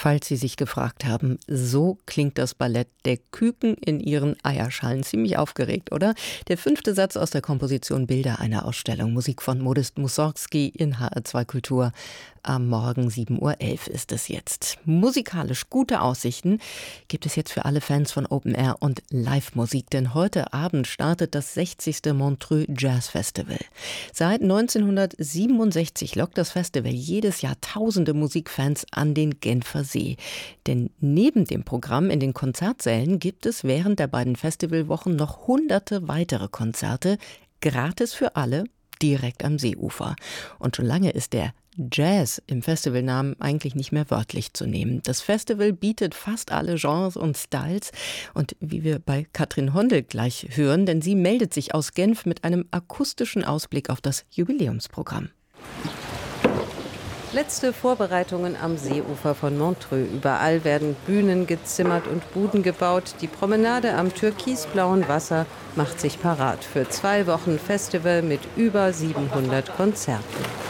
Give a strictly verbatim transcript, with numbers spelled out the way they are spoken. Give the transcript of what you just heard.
Falls Sie sich gefragt haben, so klingt das Ballett Der Küken in ihren Eierschalen. Ziemlich aufgeregt, oder? Der fünfte Satz aus der Komposition Bilder einer Ausstellung. Musik von Modest Mussorgsky in H R zwei Kultur. Am Morgen sieben Uhr elf ist es jetzt. Musikalisch gute Aussichten gibt es jetzt für alle Fans von Open Air und Live-Musik, denn heute Abend startet das sechzigste Montreux Jazz Festival. Seit neunzehnhundertsiebenundsechzig lockt das Festival jedes Jahr tausende Musikfans an den Genfer See. Denn neben dem Programm in den Konzertsälen gibt es während der beiden Festivalwochen noch hunderte weitere Konzerte, gratis für alle, direkt am Seeufer. Und schon lange ist der Jazz im Festivalnamen eigentlich nicht mehr wörtlich zu nehmen. Das Festival bietet fast alle Genres und Styles. Und wie wir bei Katrin Hondel gleich hören, denn sie meldet sich aus Genf mit einem akustischen Ausblick auf das Jubiläumsprogramm. Letzte Vorbereitungen am Seeufer von Montreux. Überall werden Bühnen gezimmert und Buden gebaut. Die Promenade am türkisblauen Wasser macht sich parat für zwei Wochen Festival mit über siebenhundert Konzerten.